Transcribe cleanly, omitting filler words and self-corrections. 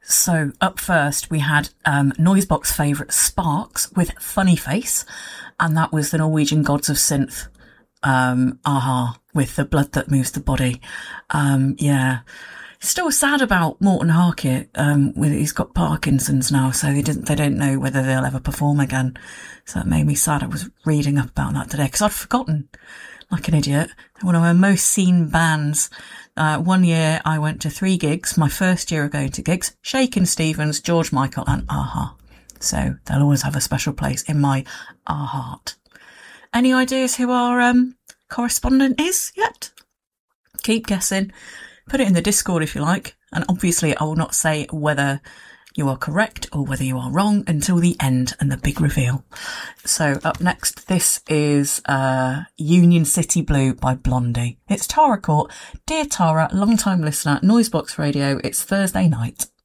So up first we had Noisebox favourite Sparks with Funny Face, and that was the Norwegian Gods of Synth, Aha, with The Blood That Moves the Body. Yeah. Still sad about Morten Harket. He's got Parkinson's now, so they don't know whether they'll ever perform again. So that made me sad. I was reading up about that today because I'd forgotten, like an idiot. One of my most seen bands. One year I went to 3 gigs. My first year of going to gigs: Shakin' Stevens, George Michael, and Aha. So they'll always have a special place in my heart. Any ideas who our correspondent is yet? Keep guessing. Put it in the Discord if you like. And obviously I will not say whether you are correct or whether you are wrong until the end and the big reveal. So up next, this is Union City Blue by Blondie. It's Tara Court. Dear Tara, long-time listener, Noisebox Radio. It's Thursday night.